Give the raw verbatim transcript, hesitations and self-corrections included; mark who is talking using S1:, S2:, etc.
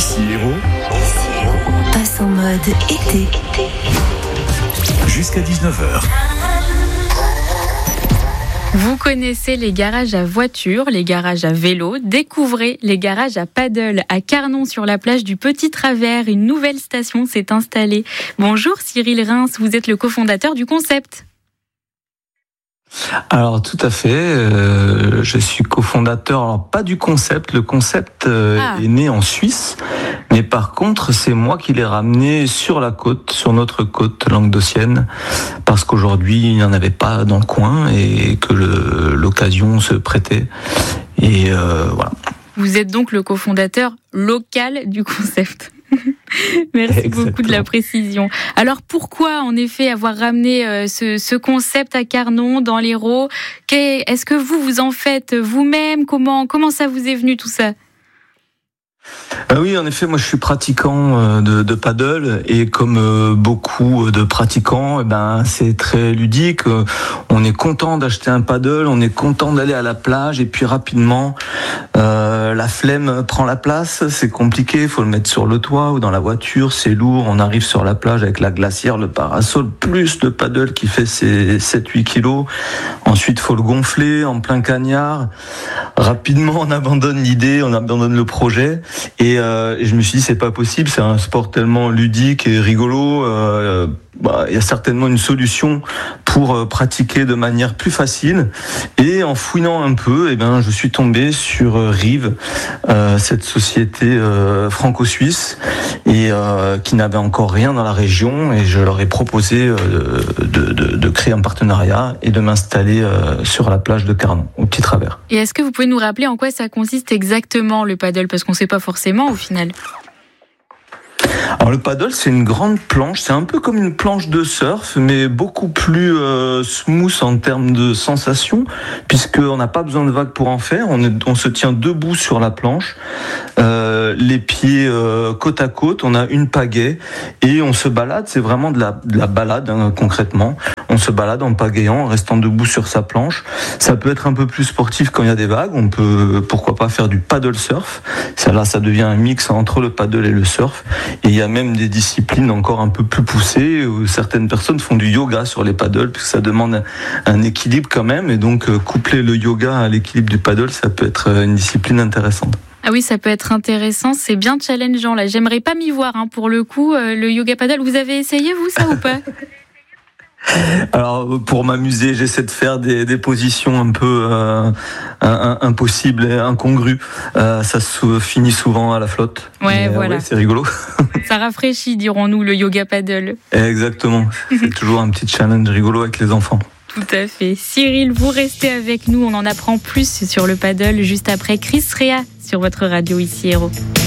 S1: Ici Héros,
S2: passe en mode été.
S1: Jusqu'à dix-neuf heures.
S3: Vous connaissez les garages à voitures, les garages à vélo. Découvrez les garages à paddle à Carnon sur la plage du Petit Travers. Une nouvelle station s'est installée. Bonjour Cyril Reims, vous êtes le cofondateur du concept.
S4: Alors tout à fait, euh, je suis cofondateur, alors pas du concept, le concept euh, ah. est né en Suisse, mais par contre c'est moi qui l'ai ramené sur la côte, sur notre côte languedocienne, parce qu'aujourd'hui il n'y en avait pas dans le coin et que le, l'occasion se prêtait, et euh, voilà.
S3: Vous êtes donc le cofondateur local du concept. Merci
S4: Exactement.
S3: Beaucoup de la précision. Alors pourquoi en effet avoir ramené euh, ce, ce concept à Carnon dans l'Hérault ? Qu'est, Est-ce que vous vous en faites vous-même ? Comment, comment ça vous est venu tout ça ?
S4: Ah oui, en effet, moi je suis pratiquant de, de paddle et comme beaucoup de pratiquants, eh ben c'est très ludique. On est content d'acheter un paddle, on est content d'aller à la plage et puis rapidement euh, la flemme prend la place. C'est compliqué, il faut le mettre sur le toit ou dans la voiture, c'est lourd. On arrive sur la plage avec la glacière, le parasol plus le paddle qui fait ses sept à huit kilos. Ensuite, faut le gonfler en plein cagnard. Rapidement, on abandonne l'idée, on abandonne le projet. Et, euh, et je me suis dit c'est pas possible, c'est un sport tellement ludique et rigolo. Euh, bah, il y a certainement une solution pour euh, pratiquer de manière plus facile. Et en fouinant un peu, eh ben je suis tombé sur euh, Rive, euh, cette société euh, franco-suisse et euh, qui n'avait encore rien dans la région. Et je leur ai proposé euh, de, de, de créer un partenariat et de m'installer euh, sur la plage de Carnon, au Petit Travers.
S3: Et est-ce que vous pouvez nous rappeler en quoi ça consiste exactement le paddle, parce qu'on ne sait pas forcément au final.
S4: Alors le paddle, c'est une grande planche, c'est un peu comme une planche de surf, mais beaucoup plus euh, smooth en termes de sensation, puisqu'on n'a pas besoin de vagues pour en faire, on, est, on se tient debout sur la planche, euh, les pieds euh, côte à côte, on a une pagaie, et on se balade, c'est vraiment de la, de la balade hein, concrètement, on se balade en pagayant, en restant debout sur sa planche. Ça peut être un peu plus sportif quand il y a des vagues, on peut pourquoi pas faire du paddle surf, ça, là ça devient un mix entre le paddle et le surf, et il y a même des disciplines encore un peu plus poussées où certaines personnes font du yoga sur les paddles parce que ça demande un équilibre quand même, et donc coupler le yoga à l'équilibre du paddle, ça peut être une discipline intéressante.
S3: Ah oui, ça peut être intéressant, c'est bien challengeant là. J'aimerais pas m'y voir hein, pour le coup, euh, le yoga paddle. Vous avez essayé vous ça ou pas ?
S4: Alors pour m'amuser, j'essaie de faire des, des positions un peu euh, un, un, impossibles et incongrues. Euh, ça se finit souvent à la flotte.
S3: Ouais,
S4: Mais,
S3: voilà.
S4: Euh, ouais, c'est rigolo.
S3: Ça rafraîchit, dirons-nous, le yoga paddle.
S4: Exactement. C'est toujours un petit challenge rigolo avec les enfants.
S3: Tout à fait. Cyril, vous restez avec nous. On en apprend plus sur le paddle juste après Chris Rea sur votre radio ici Héros.